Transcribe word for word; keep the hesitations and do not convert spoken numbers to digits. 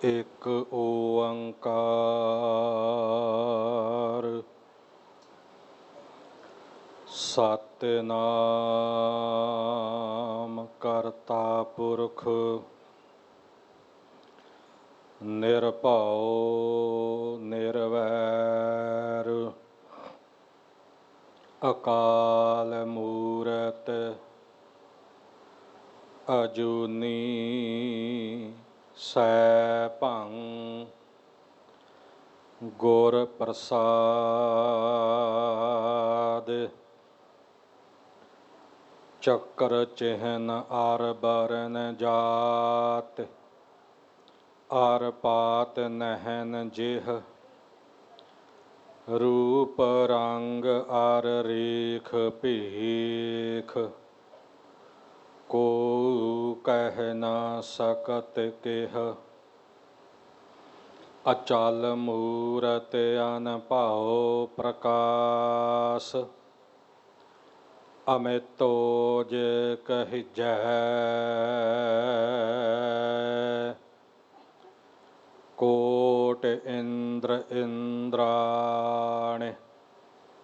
ਇੱਕ ਓੰਕਾਰ ਸਤਿਨਾਮ ਕਰਤਾ ਪੁਰਖ ਨਿਰਭਉ ਨਿਰਵੈਰ ਅਕਾਲ ਮੂਰਤ ਅਜੂਨੀ ਸੈਭੰ ਗੁਰ ਪ੍ਰਸਾਦਿ ਚੱਕਰ ਚਿਹਨ ਅਰ ਬਰਨ ਜਾਤ ਅਰ ਪਾਤ ਨਹਿਨ ਜਿਹ ਰੂਪ ਰੰਗ ਅਰ ਰੇਖ ਭੇਖ ਕੋ ਕਹਿ ਨਾ ਸਕਤ ਕਿਹ ਅਚਲ ਮੂਰਤ ਅਨਭਉ ਪ੍ਰਕਾਸ਼ ਅਮਿਤੋ ਜੇ ਕਹਿਜੈ ਕੋਟ ਇੰਦਰ ਇੰਦਰਾਣੇ